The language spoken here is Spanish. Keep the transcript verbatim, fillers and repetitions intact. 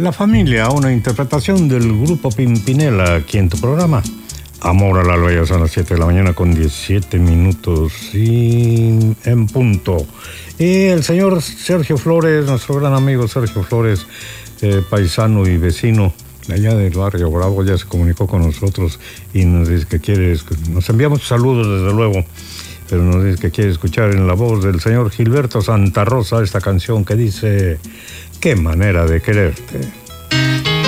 La familia, una interpretación del grupo Pimpinela aquí en tu programa. Amor al alba, ya son las siete de la mañana con diecisiete minutos y en punto. Y el señor Sergio Flores, nuestro gran amigo Sergio Flores, eh, paisano y vecino allá del barrio Bravo, ya se comunicó con nosotros y nos dice que quiere, nos enviamos saludos desde luego, pero nos dice que quiere escuchar en la voz del señor Gilberto Santa Rosa esta canción que dice: qué manera de quererte.